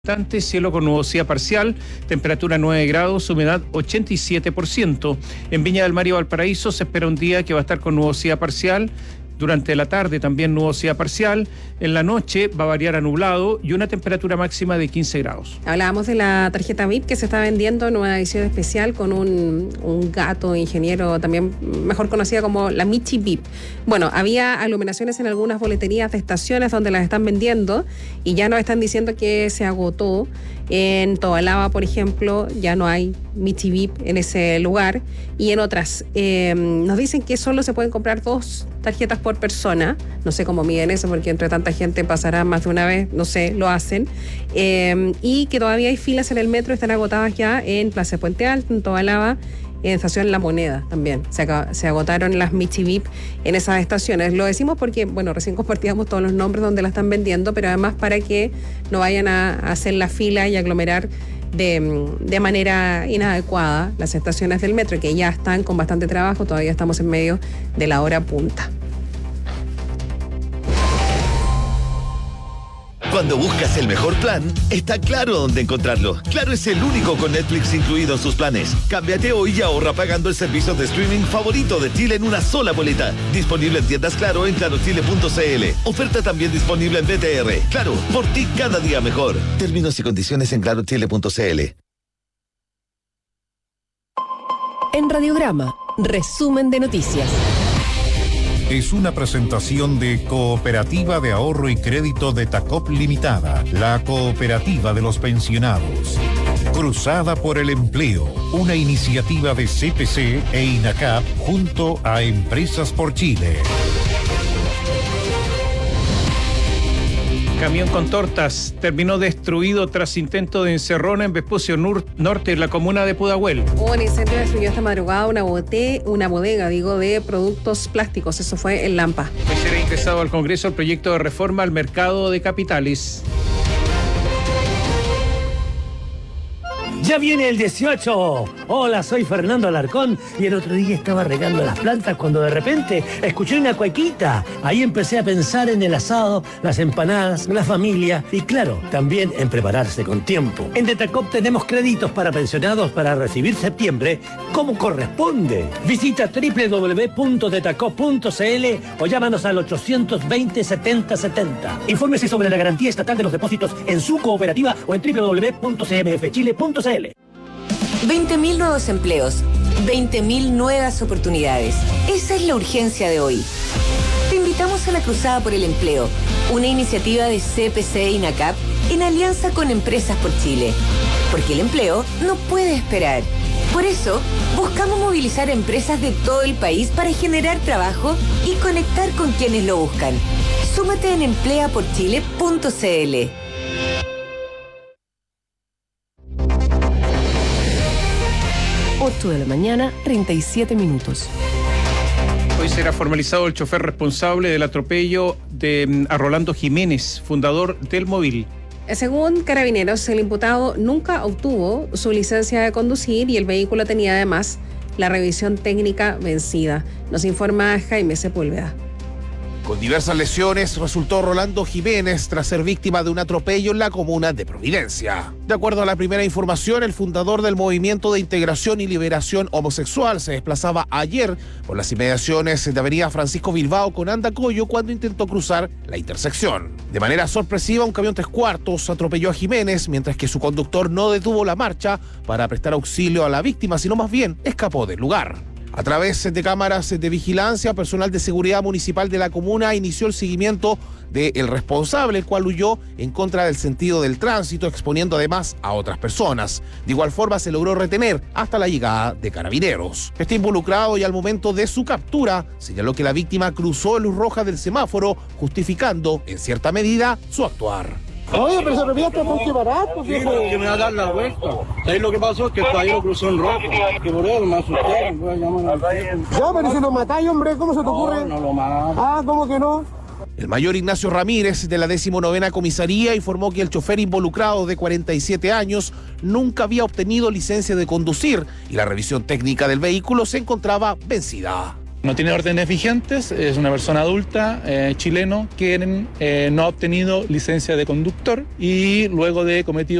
Cielo con nubosidad parcial, temperatura 9 grados, humedad 87%. En Viña del Mar y Valparaíso se espera un día que va a estar con nubosidad parcial. Durante la tarde también nubosidad parcial. En la noche va a variar a nublado y una temperatura máxima de 15 grados. Hablábamos de la tarjeta VIP que se está vendiendo en una edición especial con un gato ingeniero, también mejor conocida como la Michi VIP. Bueno, había aglomeraciones en algunas boleterías de estaciones donde las están vendiendo y ya nos están diciendo que se agotó. En Tobalaba, por ejemplo, ya no hay Michi VIP en ese lugar. Y en otras, nos dicen que solo se pueden comprar 2 tarjetas por persona. No sé cómo miden eso, porque entre tanta gente pasará más de una vez, no sé, lo hacen. Y que todavía hay filas en el metro, están agotadas ya en Plaza Puente Alto, en Tobalaba, en Estación La Moneda también. Se agotaron las Michi VIP en esas estaciones. Lo decimos porque, bueno, recién compartíamos todos los nombres donde la están vendiendo, pero además para que no vayan a hacer la fila y aglomerar de manera inadecuada las estaciones del metro, que ya están con bastante trabajo. Todavía estamos en medio de la hora punta. Cuando buscas el mejor plan, está Claro dónde encontrarlo. Claro es el único con Netflix incluido en sus planes. Cámbiate hoy y ahorra pagando el servicio de streaming favorito de Chile en una sola boleta. Disponible en tiendas Claro en clarochile.cl. Oferta también disponible en BTR. Claro, por ti cada día mejor. Términos y condiciones en clarochile.cl. En Radiograma, resumen de noticias. Es una presentación de Cooperativa de Ahorro y Crédito de Tacop Limitada, la cooperativa de los pensionados. Cruzada por el Empleo, una iniciativa de CPC e INACAP junto a Empresas por Chile. Camión con tortas terminó destruido tras intento de encerrona en Vespucio Norte, en la comuna de Pudahuel. Un incendio destruyó esta madrugada una bodega de productos plásticos. Eso fue en Lampa. Hoy será ingresado al Congreso el proyecto de reforma al mercado de capitales. ¡Ya viene el 18! Hola, soy Fernando Alarcón y el otro día estaba regando las plantas cuando de repente escuché una cuequita. Ahí empecé a pensar en el asado, las empanadas, la familia y claro, también en prepararse con tiempo. En Detacop tenemos créditos para pensionados para recibir septiembre como corresponde. Visita www.detacop.cl o llámanos al 820-7070. Infórmese sobre la garantía estatal de los depósitos en su cooperativa o en www.cmfchile.cl. 20.000 nuevos empleos, 20.000 nuevas oportunidades. Esa es la urgencia de hoy. Te invitamos a la Cruzada por el Empleo, una iniciativa de CPC e INACAP en alianza con Empresas por Chile. Porque el empleo no puede esperar. Por eso, buscamos movilizar empresas de todo el país para generar trabajo y conectar con quienes lo buscan. Súmate en empleaporchile.cl. 8 de la mañana, 37 minutos. Hoy será formalizado el chofer responsable del atropello a Rolando Jiménez, fundador del Móvil. Según Carabineros, el imputado nunca obtuvo su licencia de conducir y el vehículo tenía además la revisión técnica vencida. Nos informa Jaime Sepúlveda. Con diversas lesiones resultó Rolando Jiménez tras ser víctima de un atropello en la comuna de Providencia. De acuerdo a la primera información, el fundador del Movimiento de Integración y Liberación Homosexual se desplazaba ayer por las inmediaciones de Avenida Francisco Bilbao con Andacollo cuando intentó cruzar la intersección. De manera sorpresiva, un camión 3/4 atropelló a Jiménez, mientras que su conductor no detuvo la marcha para prestar auxilio a la víctima, sino más bien escapó del lugar. A través de cámaras de vigilancia, personal de seguridad municipal de la comuna inició el seguimiento del responsable, el cual huyó en contra del sentido del tránsito, exponiendo además a otras personas. De igual forma, se logró retener hasta la llegada de Carabineros. Está involucrado y al momento de su captura, señaló que la víctima cruzó luz roja del semáforo, justificando, en cierta medida, su actuar. Oye, pero se repite hasta porque barato. Sí, que me va a dar la vuelta. ¿Sabes lo que pasó? Es que el caballero cruzó en rojo. Que por eso me asustaron. Ya, pero si lo matáis, hombre, ¿cómo se te ocurre? No lo mato. Ah, ¿cómo que no? El mayor Ignacio Ramírez, de la 19ª Comisaría, informó que el chofer involucrado, de 47 años, nunca había obtenido licencia de conducir y la revisión técnica del vehículo se encontraba vencida. No tiene órdenes vigentes, es una persona adulta, chileno, que no ha obtenido licencia de conductor y luego de cometido